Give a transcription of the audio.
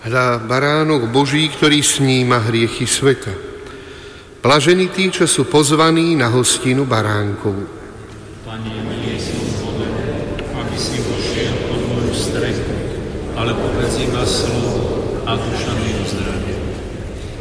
Hľa baránok Boží, ktorý sníma hriechy sveta. Blažení tí, čo sú pozvaní na hostinu baránkovú. Pane, nie som hoden, aby si vošiel pod moju strechu, ale povedz iba slovo a duša mi uzdraví.